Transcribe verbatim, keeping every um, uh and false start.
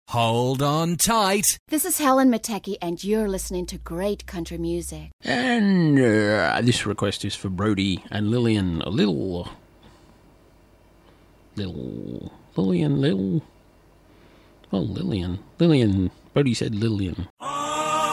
Hold on tight. This is Helen Matecki, and you're listening to great country music. And uh, this request is for Brody and Lillian. A little... Little... Lillian, little... Oh, Lillian. Lillian. Brody said Lillian.